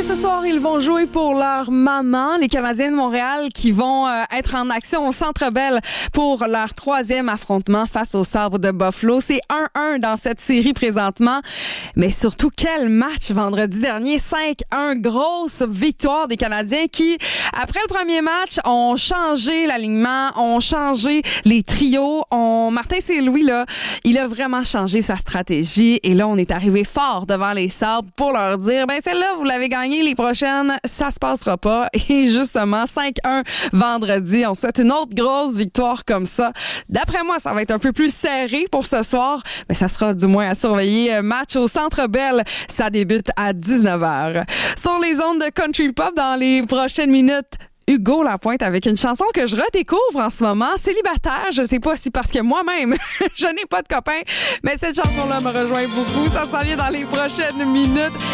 ce soir, ils vont jouer pour leur maman, les Canadiens de Montréal, qui vont être en action au Centre Bell pour leur 3e affrontement face aux Sabres de Buffalo. C'est 1-1 dans cette série présentement. Mais surtout, quel match vendredi dernier. 5-1, grosse victoire des Canadiens qui, après le premier match, ont changé l'alignement, ont changé les trios. Martin Saint-Louis, là, il a vraiment changé sa stratégie. Et là, on est arrivé fort devant les Sabres pour leur dire, ben celle-là, vous l'avez gagné, les prochaines, ça se passera pas. Et justement, 5-1 vendredi, on souhaite une autre grosse victoire comme ça. D'après moi, ça va être un peu plus serré pour ce soir, mais ça sera du moins à surveiller. Match au Centre Bell, ça débute à 19h. Sur les ondes de Country Pop, dans les prochaines minutes, Hugo Lapointe avec une chanson que je redécouvre en ce moment, Célibataire. Je sais pas si parce que moi-même, je n'ai pas de copain, mais cette chanson-là me rejoint beaucoup. Ça s'en vient dans les prochaines minutes.